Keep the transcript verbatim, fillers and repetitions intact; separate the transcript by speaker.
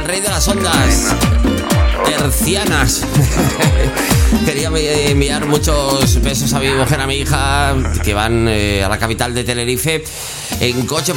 Speaker 1: el rey de las ondas hercianas. Quería enviar muchos besos a mi mujer, a mi hija, que van eh, a la capital de Tenerife en coche